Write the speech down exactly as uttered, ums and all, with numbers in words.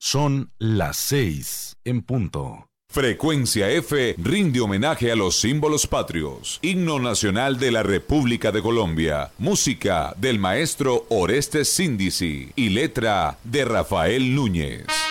Son las seis en punto. Frecuencia F rinde homenaje a los símbolos patrios. Himno nacional de la República de Colombia. Música del maestro Orestes Síndici y letra de Rafael Núñez.